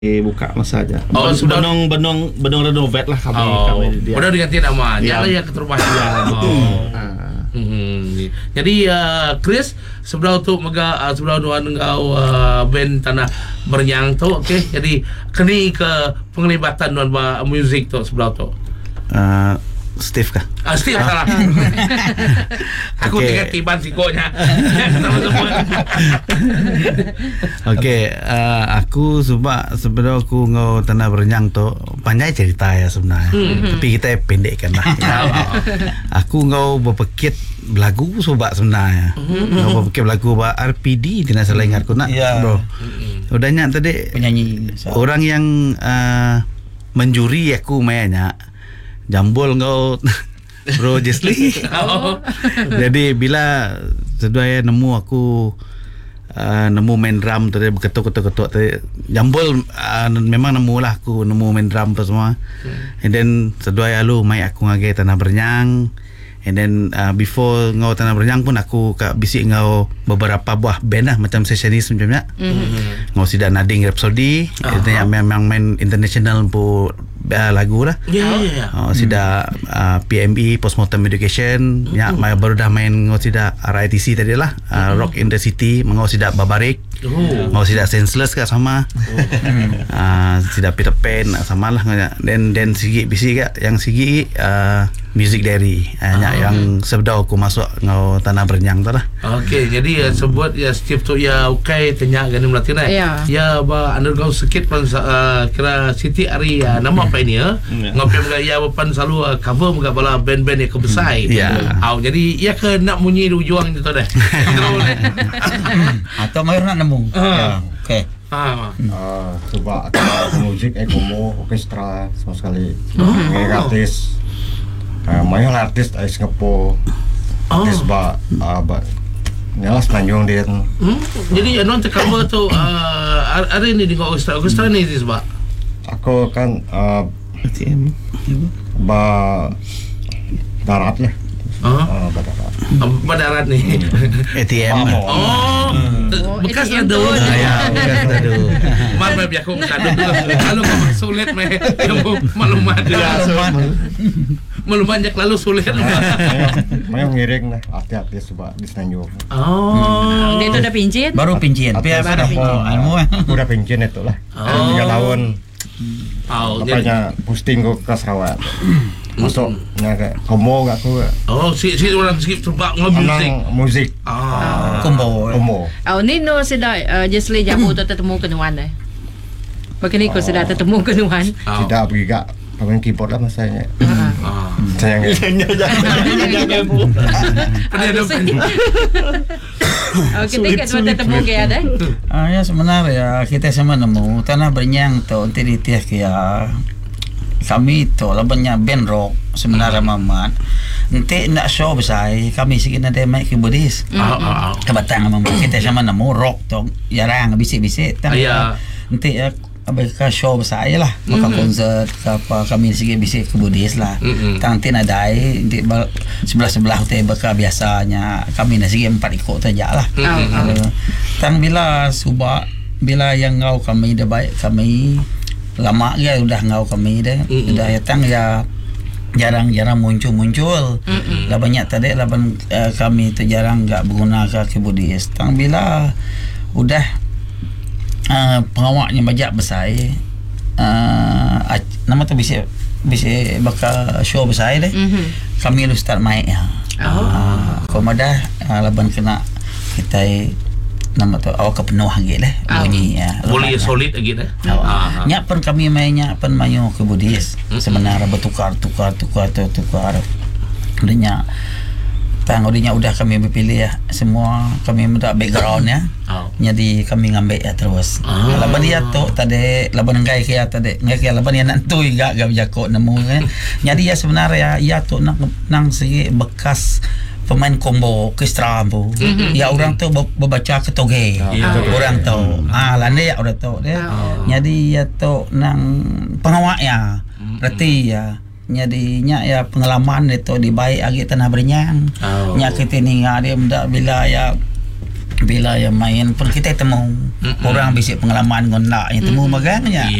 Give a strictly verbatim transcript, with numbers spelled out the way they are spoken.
buka masa aja. Oh, sudah benong benong benong renovat lah kami. Oh, kami dia. udah diganti nama. Ya. Jangan yang keterubah dia. Oh. Hmm. Jadi uh, Chris sebelah tu mega uh, sebelah dua engkau uh, band Tanah Bernyang tu, okey. Jadi kini ke penglibatan dan uh, muzik tu sebelah tu. Uh, Steve kah? Ah, Steve salah. Aku Okay. tinggal tiban sikonya. Okey, uh, aku sebab sebelum aku ngau Tanah Bernyang tu panjang cerita ya sebenarnya. Hmm. Tapi kita pendekkan lah. Ya. Aku ngau berpekit lagu sebab sebenarnya. Hmm. Ngau berpekit lagu ba R P D tidak salah ingat aku nak. Ya. Bro. Udahnya tadi penyanyi orang yang uh, menjuri aku mainnya jambul ngau Bro Jesli. Oh. Jadi bila sedaya nemu aku uh, nemu main drum tu dia berketuk-ketuk-ketuk tu jambul uh, memang nemu lah aku nemu main drum tu semua. Hmm. And then sedaya lu mai aku ngage Tanah Bernyang. And then uh, before ngau Tanah Bernyang pun aku kat bisik ngau beberapa buah band lah macam sessionis macamnya. Mm-hmm. Ngau sida Nading Rhapsody, uh-huh. Yang memang main international pu uh, lagu lah. Ya yeah, ya. Yeah, yeah. Oh, sida uh, P M E Postmortem Education, mm-hmm. Ya baru dah main ngau sida R I T C tadi lah, uh, mm-hmm. Rock in the City, ngau sida Babarik. Oh. Ngau sida Senseless kah sama. Oh. uh, sida Peter Pan sama lah. Dan dan sigi bisik kah yang sigi uh, Music Diary hanya uh, yang sebelum aku masuk ngau Tanah Bernyang tu lah. Okey, jadi ya sebut ya Steve tu ya okay tanya gani melatih nak. Ya. Ya ba underground sikit pan uh, kira Siti Ari uh, nama apa ini ya? Ngopi mga ya pan selalu uh, cover mga bala band-band yang kebesar. Ya. Au jadi ya ke nak munyi ujung itu dah. atau mai nak nemu. Ya. Okey. Ha. Uh, coba musik ekomo orkestra sama sekali. Ngai artis. Uh, main artis dari Singapura. Artis ba uh, ba nyalas Tanjung dia. Hmm? Jadi ya non cover tu uh, ada ini di orkestra orkestra ni sebab Aku kan uh, T M ba darat lah. uh, Uh, ba darat. Badarat ni. A T M. Oh, bekas A T M ada. tu. Ya, bekas ada. Mal mai biar aku kado dulu. Kalau kau sulit mai maklumat. Ya, Maklumat jak lalu sulit. Main ngiring lah artis-artis sebab di Tanjung. Oh. Dia tu dah pincin. Baru pincin. Tapi Baru apa pincin. anu eh. Aku dah pencen itu lah. Oh. Tiga tahun. Oh, jadi Bapaknya posting aku ke Sarawak. Masuk nak komo kat aku. oh si si orang skip sebab ngomusik. Anang musik. Ah. Combo. Komo. Oh, ni no sedai uh, Jesli jamu tu tertemu kenuan dah. Begini kau sudah tertemu kenuan. Tidak pergi kat pemain keyboard lah masanya. Ah. Sayang ya. Ada Oh, kita kat tempat tertemu ke ada. Ah ya sebenarnya kita sama nemu Tanah Bernyang tu tadi tiah kia kami tu lah banyak band rock sebenarnya mamat. Nanti nak show besar kami sikit nanti mic keyboardis. Ah ah. Kebatang memang kita sama nemu rock tu jarang bisik-bisik. Ya. Nanti ya abis ka show besar je lah maka mm-hmm. konsert ke apa kami sikit bisik keyboardis lah. Mm-hmm. Tang tin ada nanti sebelah-sebelah tu baka biasanya kami nak sikit empat ikut saja lah. Mm-hmm. Uh, tang bila subak bila yang ngau kami dah baik kami lama ya udah ngau kami dah Mm-mm. udah datang ya jarang-jarang muncul-muncul. Mm-mm. Lah banyak tadi lah uh, kami tu jarang enggak berguna ke keyboardis. Tang bila udah uh, pengawaknya bajak besar uh, nama tu bisa bisa bakal show besar deh. Mhm. Kami lu start main ya. Oh. Uh, komoda uh, laban kena kita nama tu awak kepenuh lagi lah Oh. bunyi ya. Boleh solid lagi dah. Ah. Nya pun kami mainnya pun mayu ke budis. Mm-hmm. Sebenarnya bertukar tukar tukar tukar tukar. Udahnya tang udahnya udah kami berpilih ya. Semua kami minta background ya. Oh. Jadi kami ngambil ya terus. Ah. Laban dia tu tadi laban ngai kia tadi ngai kia laban dia nak tu gak gak jakok nemu ya. Jadi ya sebenarnya ya tu nak nang segi bekas pemain combo orkestra tu. Mm-hmm. Ya orang tu berbaca ketoge. Yeah. Orang tu. Ah lande ya orang tu dia. Oh. Jadi ya tu nang pengawak ya. Mm-hmm. Berarti ya nyadinya ya pengalaman itu di baik lagi Tanah Bernyang. Oh. Nya kita ni dia bila ya bila yang main pun kita temu orang bisik pengalaman ngon nak yang temu magangnya